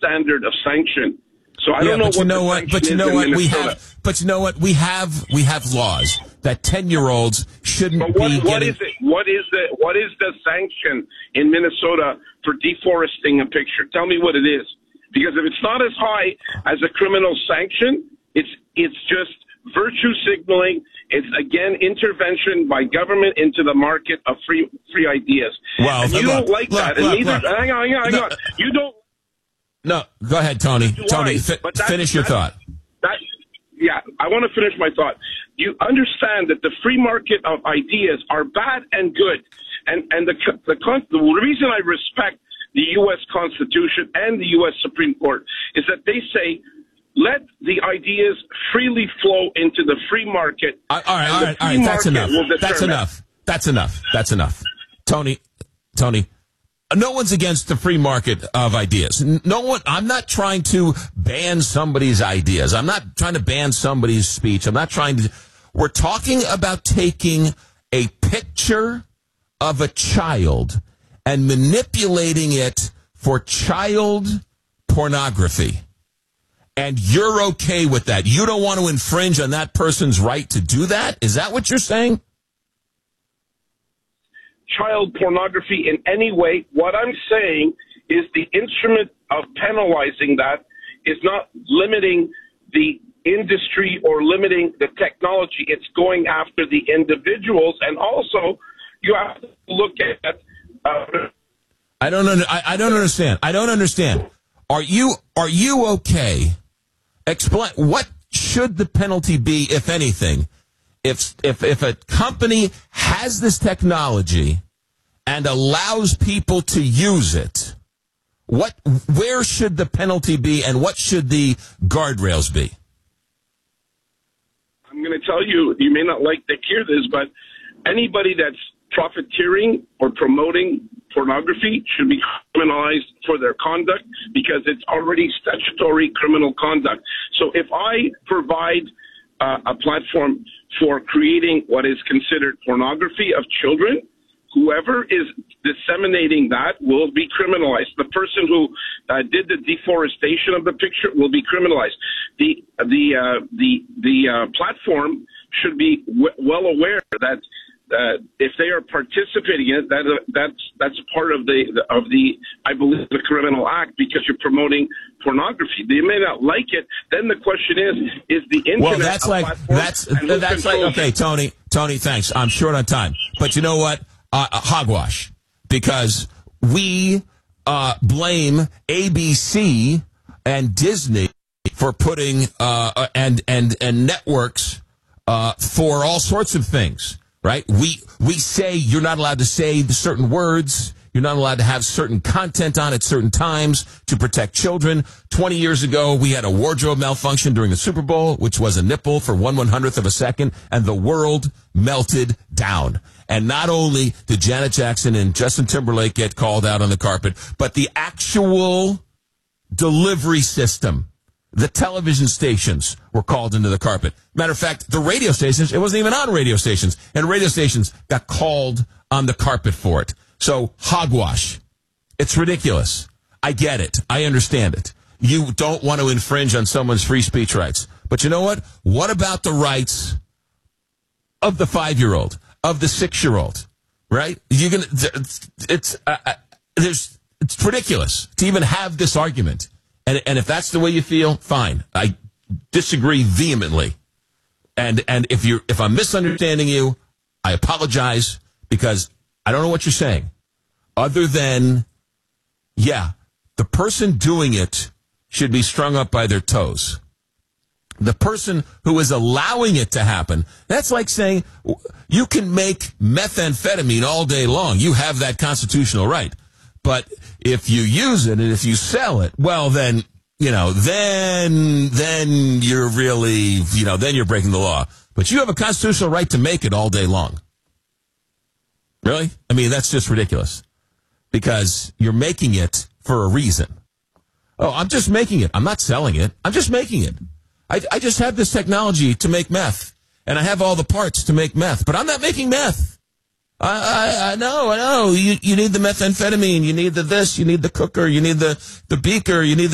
standard of sanction. So I don't know but what you know what? But you know what? We have laws that 10-year-olds shouldn't be getting. What is it? What is the sanction in Minnesota for deforesting a picture? Tell me what it is. Because if it's not as high as a criminal sanction, it's just virtue signaling. It's, again, intervention by government into the market of free ideas. Well, and you don't like that. Hang on. You don't. No, go ahead, Tony. Tony, finish your thought. Yeah, I want to finish my thought. You understand that the free market of ideas are bad and good. And the reason I respect the U.S. Constitution and the U.S. Supreme Court is that they say, let the ideas freely flow into the free market. All right. That's enough. That's enough. Tony, no one's against the free market of ideas. I'm not trying to ban somebody's ideas. I'm not trying to ban somebody's speech. We're talking about taking a picture of a child and manipulating it for child pornography. And you're okay with that. You don't want to infringe on that person's right to do that? Is that what you're saying? Child pornography in any way. What I'm saying is the instrument of penalizing that is not limiting the industry or limiting the technology. It's going after the individuals. And also, you have to look at... I don't understand. I don't understand. Are you okay? Explain, what should the penalty be, if anything, if a company has this technology and allows people to use it? Where should the penalty be, and what should the guardrails be? I'm going to tell you, you may not like to hear this, but anybody that's profiteering or promoting pornography should be criminalized for their conduct, because it's already statutory criminal conduct. So if I provide a platform for creating what is considered pornography of children, whoever is disseminating that will be criminalized. The person who did the deforestation of the picture will be criminalized. The platform should be well aware that if they are participating in it, that's part of the I believe the criminal act, because you're promoting pornography. They may not like it. Then the question is the internet? Well, that's like okay, Tony, thanks. I'm short on time, but you know what? Hogwash, because we blame ABC and Disney for putting and networks for all sorts of things. Right? We say you're not allowed to say certain words. You're not allowed to have certain content on at certain times to protect children. 20 years ago, we had a wardrobe malfunction during the Super Bowl, which was a nipple for 1/100th of a second, and the world melted down. And not only did Janet Jackson and Justin Timberlake get called out on the carpet, but the actual delivery system, the television stations were called into the carpet. Matter of fact, the radio stations, it wasn't even on radio stations, and radio stations got called on the carpet for it. So, hogwash. It's ridiculous. I get it. I understand it. You don't want to infringe on someone's free speech rights. But you know what? What about the rights of the 5-year-old, of the 6-year-old, right? It's ridiculous to even have this argument. And if that's the way you feel, fine. I disagree vehemently. And if I'm misunderstanding you, I apologize, because I don't know what you're saying. Other than, the person doing it should be strung up by their toes. The person who is allowing it to happen, that's like saying you can make methamphetamine all day long. You have that constitutional right. But if you use it and if you sell it, well, then you're really, then you're breaking the law. But you have a constitutional right to make it all day long. Really? I mean, that's just ridiculous, because you're making it for a reason. Oh, I'm just making it. I'm not selling it. I'm just making it. I just have this technology to make meth, and I have all the parts to make meth, but I'm not making meth. I know. You need the methamphetamine. You need the this. You need the cooker. You need the beaker. You need